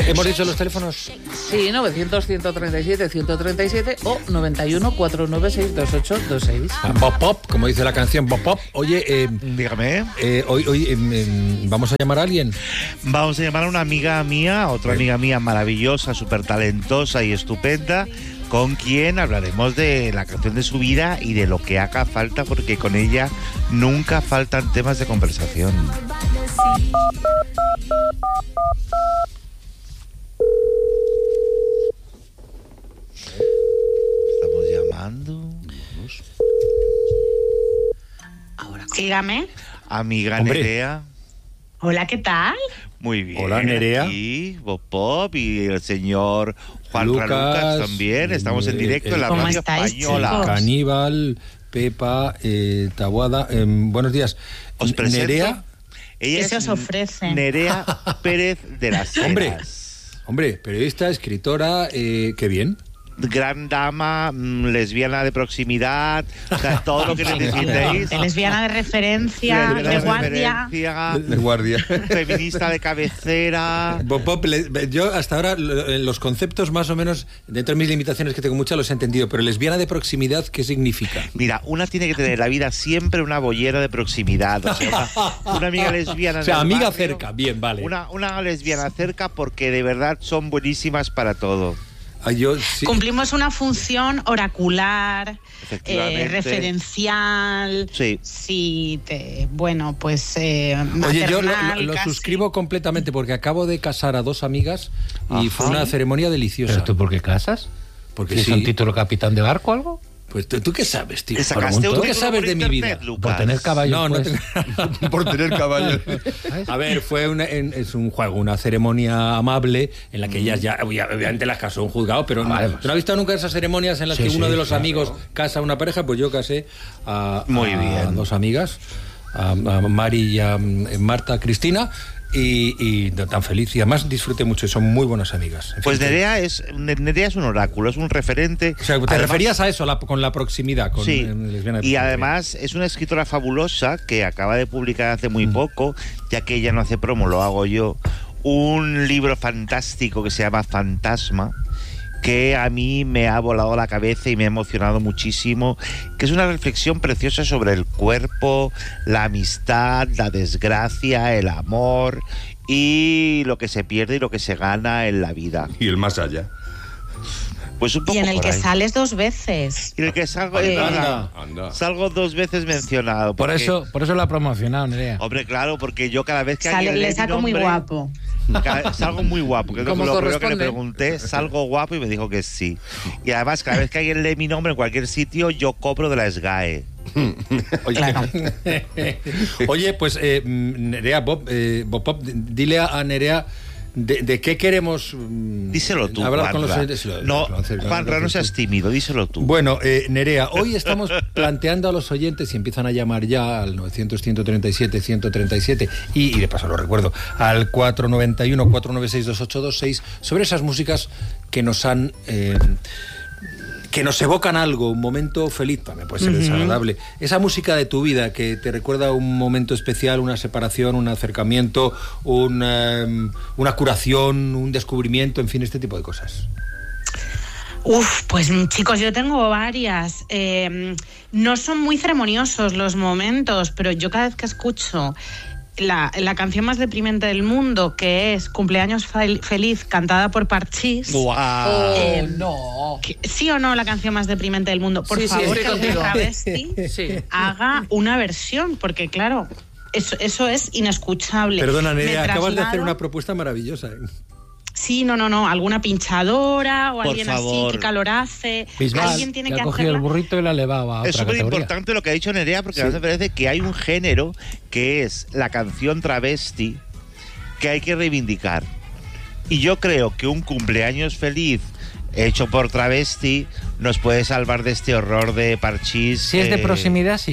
¿Hemos dicho los teléfonos? Sí, 900-137-137 o 91-496-2826. Bob Pop, como dice la canción Bob Pop. Oye, dígame. Hoy ¿vamos a llamar a alguien? Vamos a llamar a una amiga mía, otra amiga mía maravillosa, súper talentosa y estupenda, con quien hablaremos de la canción de su vida y de lo que haga falta, porque con ella nunca faltan temas de conversación. Estamos llamando. Ahora, dígame. Amiga Hombre. Nerea. Hola, ¿qué tal? Muy bien. Hola, Nerea. Aquí, Bob Pop y el señor Juan Lucas, también. Estamos en directo en la ¿Cómo radio estáis, española. chicos? Caníbal, Pepa, Taboada. Buenos días. Os presento. Nerea. Ella ¿Qué es se os ofrece? Nerea Pérez de las Heras. Hombre, periodista, escritora, qué bien. Gran dama, lesbiana de proximidad, o sea, todo lo que necesitéis. De lesbiana de referencia, Lesbiana de guardia. referencia, De guardia. feminista de cabecera. Bob Pop, yo hasta ahora los conceptos más o menos, dentro de mis limitaciones que tengo muchas, los he entendido, pero lesbiana de proximidad, ¿qué significa? Mira, una tiene que tener en la vida siempre una bollera de proximidad. O sea, una amiga lesbiana. O sea, en el amiga barrio, cerca, bien, vale. Una lesbiana cerca, porque de verdad son buenísimas para todo. Yo, sí. Cumplimos una función oracular, Efectivamente. referencial. Sí. Bueno, pues Oye, yo maternal, lo casi. suscribo completamente porque acabo de casar a 2 amigas y Ajá. fue una ceremonia deliciosa. ¿Pero tú por qué casas? Porque ¿Tienes sí. un título capitán de barco o algo? Pues ¿tú qué sabes, tío? ¿Te sacaste ¿Tú un qué título sabes por de mi internet, vida? Lucas? Por tener caballo. No, pues. no por tener caballos. A ver, fue es un juego, una ceremonia amable en la que ellas ya, obviamente las casó un juzgado, pero Vale, ¿tú no has visto nunca esas ceremonias en las Sí, que uno sí, de los claro. amigos casa a una pareja? Pues yo casé Muy bien. a 2 amigas, a Mari y a Marta Cristina, y tan feliz. Y además disfruté mucho y son muy buenas amigas. En Pues fin, Nerea es un oráculo, es un referente. o sea, te Además, referías a eso, con la proximidad. Con sí, lesbiana de y proximidad. además es una escritora fabulosa que acaba de publicar hace muy poco, ya que ella no hace promo, lo hago yo, un libro fantástico que se llama Fantasma, que a mí me ha volado la cabeza y me ha emocionado muchísimo, que es una reflexión preciosa sobre el cuerpo, la amistad, la desgracia, el amor y lo que se pierde y lo que se gana en la vida. Y el más allá. Pues un poco Y en el por que ahí. sales 2 veces. Y en el que salgo, Anda. salgo 2 veces mencionado. Por porque- eso lo ha promocionado, Nerea. Hombre, claro, porque yo cada vez que Sale, alguien lee le mi saco muy nombre, guapo. salgo muy guapo, que es lo Como primero que le corresponde. pregunté, salgo guapo y me dijo que sí. Y además, cada vez que alguien lee mi nombre en cualquier sitio, yo cobro de la SGAE. Oye, Claro. Oye, pues Nerea, Bob Pop, dile a Nerea de qué queremos Díselo tú, hablar con los Juanra. oyentes. No, Juanra, no seas tímido, díselo tú. Bueno, Nerea, hoy estamos planteando a los oyentes, y empiezan a llamar ya al 900-137-137 y de paso lo recuerdo, al 491-496-2826, sobre esas músicas que nos han... que nos evocan algo, un momento feliz, también puede ser desagradable. Esa música de tu vida que te recuerda un momento especial, una separación, un acercamiento, una curación, un descubrimiento, en fin, este tipo de cosas. Pues chicos, yo tengo varias. No son muy ceremoniosos los momentos, pero yo cada vez que escucho la canción más deprimente del mundo, que es Cumpleaños Feliz, cantada por Parchís. ¡Guau! No. ¿Sí o no la canción más deprimente del mundo? Por Sí, sí, favor, estoy que algún contigo. travesti Sí. haga una versión, porque claro, eso es inescuchable. Perdona, Me Nerea, acabas de hacer traslado- una propuesta maravillosa. Sí, no, alguna pinchadora o Por alguien favor. así que calorhace. Bisbal, Alguien tiene que que ha cogido hacerla. el burrito y la ha elevado a Es otra súper categoría. importante lo que ha dicho Nerea, porque me parece que hay un género que es la canción travesti que hay que reivindicar. Y yo creo que un cumpleaños feliz hecho por travesti nos puede salvar de este horror de Parchís. Si es de proximidad, sí.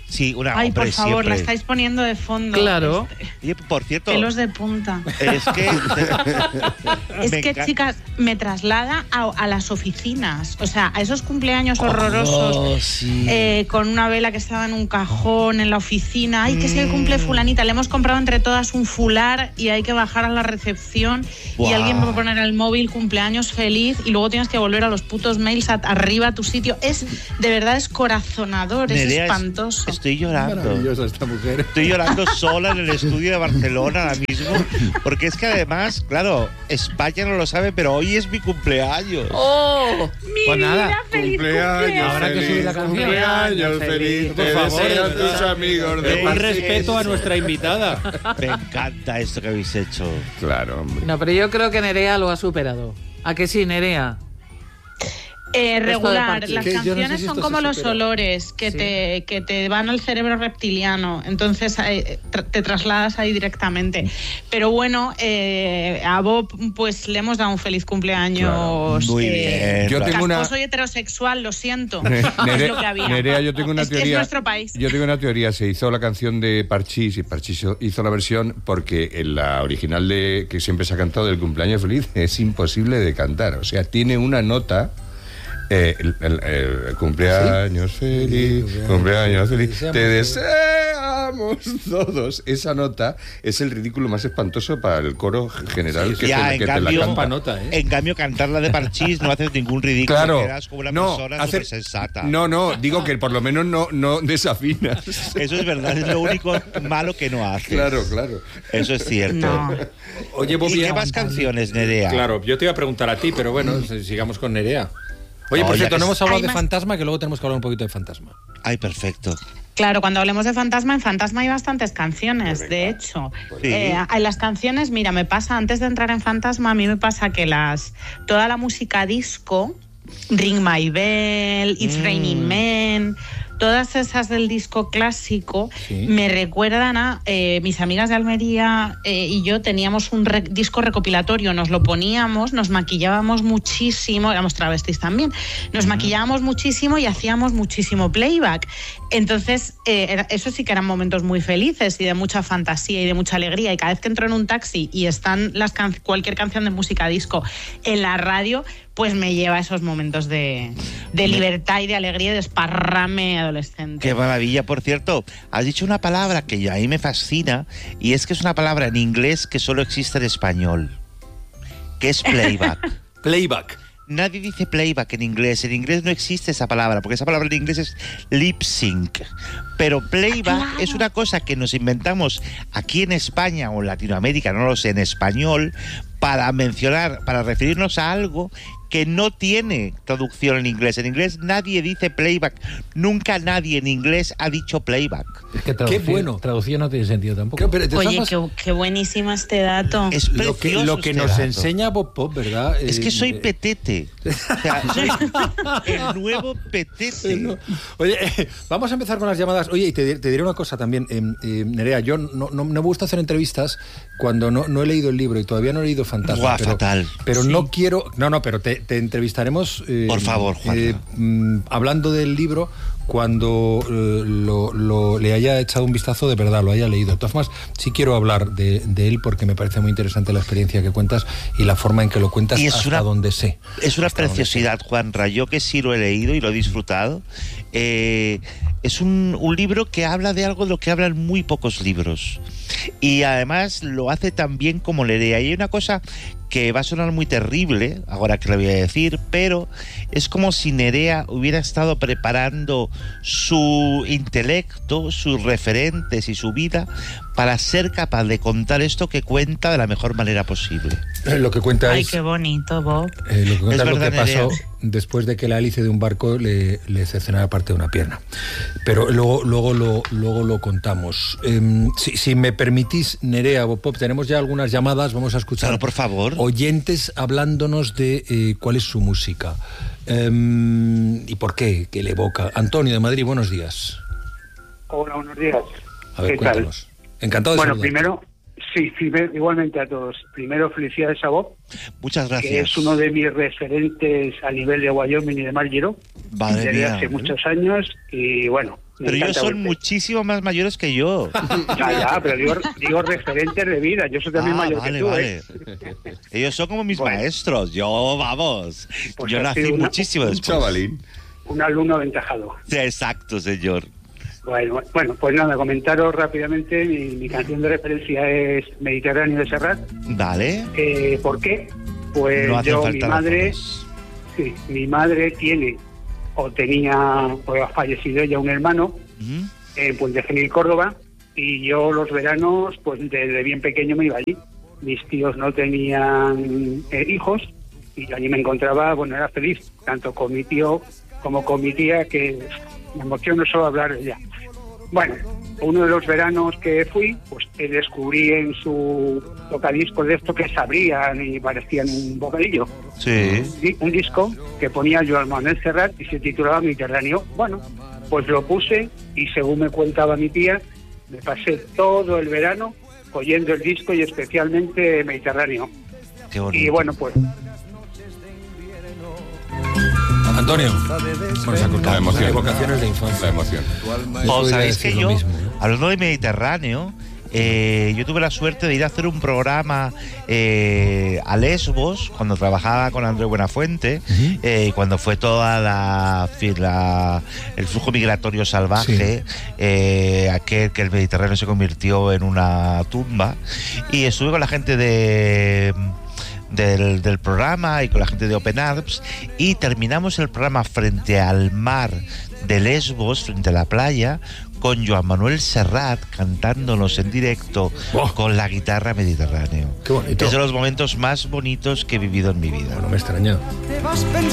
Sí, Ay, hombre, por favor, siempre. la estáis poniendo de fondo. Claro. Oye, por cierto, Pelos de punta. es que... Es me que, enca- chicas, me traslada a las oficinas. O sea, a esos cumpleaños horrorosos sí. con una vela que estaba en un cajón en la oficina. Ay, que es el cumple fulanita. Le hemos comprado entre todas un fular y hay que bajar a la recepción y Buah. alguien va a poner el móvil cumpleaños feliz y luego tienes que volver a los putos mails arriba a tu sitio. Es, de verdad, es corazonador, es Nerea, espantoso. Estoy llorando. Maravillosa esta mujer. Estoy llorando sola en el estudio de Barcelona ahora mismo, porque es que además, claro, España no lo sabe, pero hoy es mi cumpleaños. ¡Oh! Mi Pues nada, vida, feliz cumpleaños. Habrá que subir la canción. Cumpleaños feliz. Por Te favor, desean ¿verdad? tus amigos de Un Es- respeto a nuestra invitada. Me encanta esto que habéis hecho. Claro, hombre. No, pero yo creo que Nerea lo ha superado. ¿A que sí, Nerea? Regular, Parchís. las Que yo no sé canciones si son esto como se los supera. olores que, Sí. que te van al cerebro reptiliano, entonces te trasladas ahí directamente. Pero bueno, a Bob pues le hemos dado un feliz cumpleaños. Muy bien. Yo tengo una- Soy heterosexual, lo siento. Es lo que había. Nerea, yo tengo una Es que teoría. es nuestro país. Yo tengo una teoría. Se hizo la canción de Parchís y Parchís hizo la versión porque en la original de que siempre se ha cantado del cumpleaños feliz es imposible de cantar. O sea, tiene una nota. El cumpleaños feliz, cumpleaños feliz, te deseamos todos. Esa nota es el ridículo más espantoso para el coro general que Ya, te, en que te la cambio, canta. nota, ¿eh? En cambio, cantarla de Parchís no haces ningún ridículo. Claro, Quedas como una no, persona súper sensata. no, digo que por lo menos no desafinas. Eso es verdad, es lo único malo que no haces. Claro. Eso es cierto. No. Oye, ¿Y Bobby. qué más canciones, Nerea? Claro, yo te iba a preguntar a ti, pero bueno, sigamos con Nerea. Oye, No, por ya cierto, que no hemos hablado hay de más- Fantasma, que luego tenemos que hablar un poquito de Fantasma. Ay, perfecto. Claro, cuando hablemos de Fantasma, en Fantasma hay bastantes canciones, de hecho. Sí. En las canciones, mira, me pasa, antes de entrar en Fantasma, a mí me pasa que toda la música disco, Ring My Bell, It's Raining Men, todas esas del disco clásico, Sí. me recuerdan a mis amigas de Almería y yo teníamos un disco recopilatorio, nos lo poníamos, nos maquillábamos muchísimo, éramos travestis también, nos maquillábamos muchísimo y hacíamos muchísimo playback. Entonces, eso sí que eran momentos muy felices y de mucha fantasía y de mucha alegría. Y cada vez que entro en un taxi y están cualquier canción de música disco en la radio, pues me lleva a esos momentos de libertad y de alegría y de esparrame adolescente. Qué maravilla. Por cierto, has dicho una palabra que a mí me fascina y es que es una palabra en inglés que solo existe en español, que es playback. Playback. Nadie dice playback en inglés. En inglés no existe esa palabra, porque esa palabra en inglés es lip sync. Pero playback Claro. es una cosa que nos inventamos aquí en España o en Latinoamérica, no lo sé, en español, para mencionar, para referirnos a algo que no tiene traducción en inglés. En inglés nadie dice playback. Nunca nadie en inglés ha dicho playback. Es que Qué bueno. traducción no tiene sentido tampoco. Creo, pero de todas Oye, formas, qué buenísimo este dato. Es lo precioso que este nos dato. enseña Bob Pop, ¿verdad? Es que soy Eh, petete. O sea, soy el nuevo petete. No. Oye, vamos a empezar con las llamadas. Oye, y te diré una cosa también, Nerea, yo no me gusta hacer entrevistas cuando no he leído el libro y todavía no he leído Fantasma. Buah, pero, fatal. Pero Sí. no quiero... No, pero te entrevistaremos... Por favor, Juan. hablando del libro cuando le haya echado un vistazo de verdad, lo haya leído. De todas formas, sí quiero hablar de él porque me parece muy interesante la experiencia que cuentas y la forma en que lo cuentas Y es hasta una- donde sé. Es una Hasta donde preciosidad, Juanra. Yo que sí lo he leído y lo he disfrutado. Es un libro que habla de algo de lo que hablan muy pocos libros. Y además lo hace tan bien como Nerea. Y hay una cosa que va a sonar muy terrible, ahora que lo voy a decir, pero es como si Nerea hubiera estado preparando su intelecto, sus referentes y su vida para ser capaz de contar esto que cuenta de la mejor manera posible. Lo que cuenta Ay, es... qué bonito, Bob. Lo que cuenta es lo verdad, que pasó Nerea. después de que la hélice de un barco le cercenara parte de una pierna. Pero luego lo contamos. Si me permitís, Nerea, Bob Pop, tenemos ya algunas llamadas, vamos a escuchar Claro, por favor. oyentes hablándonos de cuál es su música y por qué, que le evoca. Antonio de Madrid, buenos días. Hola, buenos días. A ver, ¿Qué tal? cuéntanos. Encantado de Bueno, saludarte. primero, sí, igualmente a todos. Primero, felicidades a Bob, Muchas gracias. que es uno de mis referentes a nivel de Wyoming y de Margero, Madre desde mía. hace muchos años. Y bueno, Pero ellos encanta son oírte. muchísimo más mayores que yo. Ya, pero digo referentes de vida. Yo soy también mayor vale, que tú, vale. Ellos son como mis Bueno. maestros. Yo, vamos. Pues yo ha nací sido una- muchísimo Un después. chavalín. Un alumno aventajado. Sí, exacto, señor. Bueno, pues nada, comentaros rápidamente. Mi canción de referencia es Mediterráneo de Serrat. Vale. ¿Por qué? Pues No hace mi falta madre, razones. sí, mi madre tiene o tenía, o ha fallecido ya un hermano Ujú. en Puente Genil, Córdoba, y yo los veranos, pues desde bien pequeño me iba allí. Mis tíos no tenían hijos y allí me encontraba, bueno, era feliz, tanto con mi tío como con mi tía, que me emociono solo hablar de ella. Bueno, uno de los veranos que fui, pues descubrí en su tocadiscos de esto que se abrían y parecían un bocadillo. Sí. Un disco que ponía Joan Manuel Serrat y se titulaba Mediterráneo. Bueno, pues lo puse y según me contaba mi tía, me pasé todo el verano oyendo el disco y especialmente Mediterráneo. Qué bonito. Y bueno, pues Antonio, bueno, se ha cortado. La emoción. Evocaciones de infancia. La emoción. Pues Yo podría sabéis que decir lo yo, mismo, ¿eh? hablando de Mediterráneo, yo tuve la suerte de ir a hacer un programa a Lesbos cuando trabajaba con Andrés Buenafuente, cuando fue toda el flujo migratorio salvaje, aquel que el Mediterráneo se convirtió en una tumba, y estuve con la gente del programa y con la gente de Open Arms, y terminamos el programa frente al mar de Lesbos, frente a la playa, con Joan Manuel Serrat cantándonos en directo con la guitarra Mediterráneo. Qué bonito. Es de los momentos más bonitos que he vivido en mi vida. No me extraña.